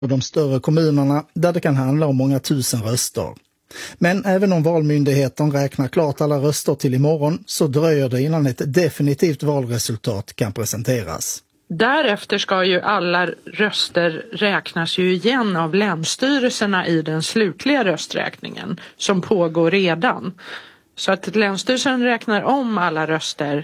och de större kommunerna där det kan handla om många tusen röster. Men även om valmyndigheten räknar klart alla röster till imorgon så dröjer det innan ett definitivt valresultat kan presenteras. Därefter ska ju alla röster räknas ju igen av länsstyrelserna i den slutliga rösträkningen som pågår redan. Så att länsstyrelsen räknar om alla röster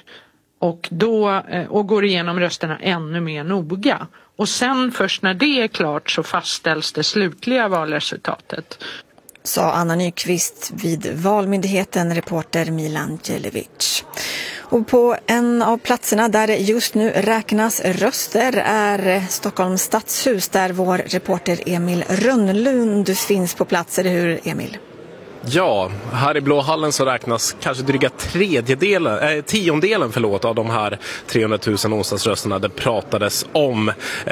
och går igenom rösterna ännu mer noga. Och sen först när det är klart så fastställs det slutliga valresultatet. Sa Anna Nyqvist vid Valmyndigheten, reporter Milan Djelevic. Och på en av platserna där det just nu räknas röster är Stockholms stadshus där vår reporter Emil Rönnlund finns på plats. Eller hur, Emil? Ja, här i Blå hallen så räknas kanske dryga tiondelen av de här 300 000 onsdagsrösterna det pratades om.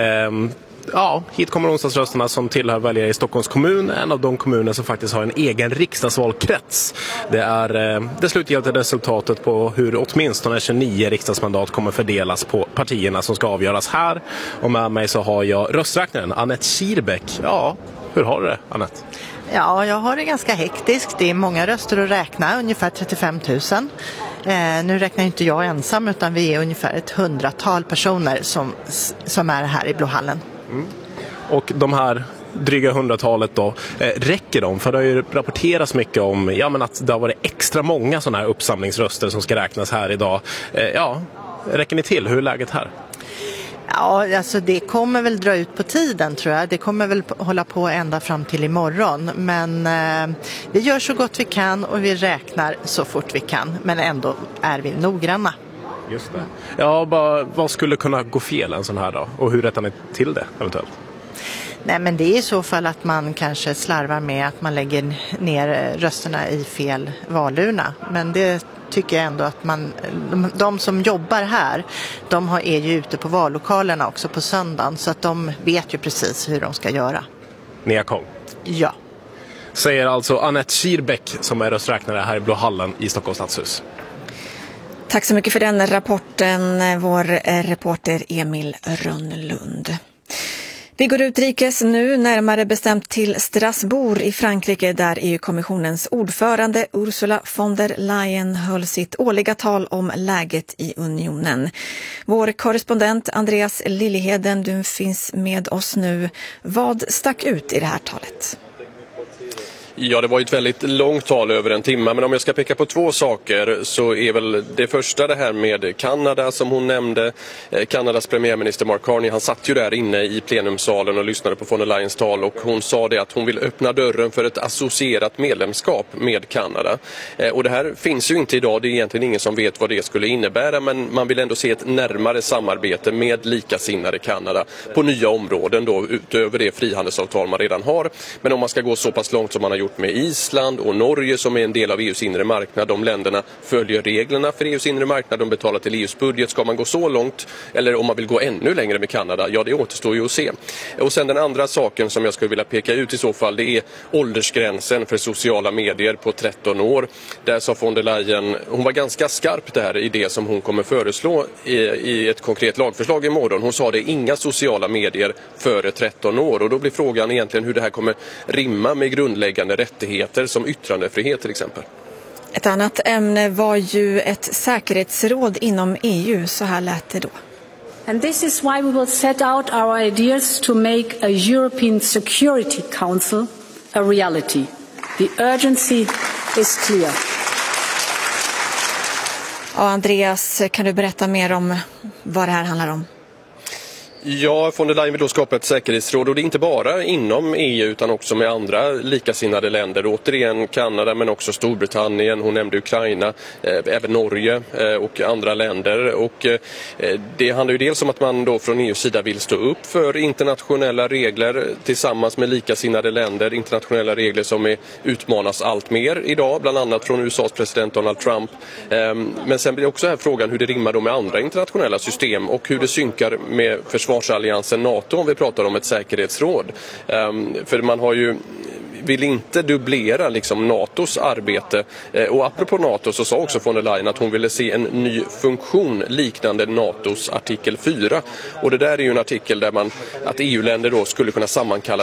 Ja, hit kommer onsdagsrösterna som tillhör väljare i Stockholms kommun, en av de kommuner som faktiskt har en egen riksdagsvalkrets. Det är det slutgiltiga resultatet på hur åtminstone 29 riksdagsmandat kommer fördelas på partierna som ska avgöras här. Och med mig så har jag rösträknaren Anette Schierbeck. Ja, hur har du det, Anette? Ja, jag har det ganska hektiskt. Det är många röster att räkna, ungefär 35 000. Nu räknar inte jag ensam utan vi är ungefär ett 100-tal personer som är här i Blå hallen. Mm. Och de här dryga 100-talet då, räcker de? För det har ju rapporterats mycket om att det har varit extra många sådana här uppsamlingsröster som ska räknas här idag. Räcker ni till? Hur är läget här? Ja, alltså det kommer väl dra ut på tiden tror jag. Det kommer väl hålla på ända fram till imorgon. Men vi gör så gott vi kan och vi räknar så fort vi kan. Men ändå är vi noggranna. Just det. Ja, vad skulle kunna gå fel en sån här dag? Och hur rättar ni till det eventuellt? Nej, men det är i så fall att man kanske slarvar med att man lägger ner rösterna i fel valurna. Men det tycker jag ändå att de som jobbar här, är ju ute på vallokalerna också på söndagen. Så att de vet ju precis hur de ska göra. Ni har koll? Ja. Säger alltså Anette Schierbeck som är rösträknare här i Blå hallen i Stockholms stadshus. Tack så mycket för den rapporten, vår reporter Emil Rönnlund. Vi går utrikes nu, närmare bestämt till Strasbourg i Frankrike där EU-kommissionens ordförande Ursula von der Leyen höll sitt årliga tal om läget i unionen. Vår korrespondent Andreas Liljeheden, du finns med oss nu. Vad stack ut i det här talet? Ja, det var ett väldigt långt tal, över en timme, men om jag ska peka på två saker så är väl det första det här med Kanada som hon nämnde. Kanadas premiärminister Mark Carney, han satt ju där inne i plenumsalen och lyssnade på von der Leyens tal och hon sa det att hon vill öppna dörren för ett associerat medlemskap med Kanada. Och det här finns ju inte idag, det är egentligen ingen som vet vad det skulle innebära, men man vill ändå se ett närmare samarbete med likasinnade Kanada på nya områden då, utöver det frihandelsavtal man redan har. Men om man ska gå så pass långt som man har gjort med Island och Norge som är en del av EUs inre marknad. De länderna följer reglerna för EUs inre marknad. De betalar till EUs budget. Ska man gå så långt eller om man vill gå ännu längre med Kanada? Ja, det återstår ju att se. Och sen den andra saken som jag skulle vilja peka ut i så fall, det är åldersgränsen för sociala medier på 13 år. Där sa von der Leyen, hon var ganska skarp där i det som hon kommer föreslå i ett konkret lagförslag imorgon. Hon sa det, inga sociala medier före 13 år. Och då blir frågan egentligen hur det här kommer rimma med grundläggande rättigheter som yttrandefrihet till exempel. Ett annat ämne var ju ett säkerhetsråd inom EU, så här lät det då. And this is why we will set out our ideas to make a European Security Council a reality. The urgency is clear. Ja, Andreas, kan du berätta mer om vad det här handlar om? Ja, von der Leyen vill då skapa ett säkerhetsråd och det är inte bara inom EU utan också med andra likasinnade länder. Återigen Kanada men också Storbritannien, hon nämnde Ukraina, även Norge och andra länder. Och det handlar ju dels om att man då från EUs sida vill stå upp för internationella regler tillsammans med likasinnade länder. Internationella regler som utmanas allt mer idag, bland annat från USAs president Donald Trump. Men sen blir det också här frågan hur det rimmar då med andra internationella system och hur det synkar med försvarsalliansen NATO om vi pratar om ett säkerhetsråd. För man har ju vill inte dubblera liksom NATOs arbete. Och apropå NATO så sa också von der Leyen att hon ville se en ny funktion liknande NATOs artikel 4. Och det där är ju en artikel där att EU-länder då skulle kunna sammankalla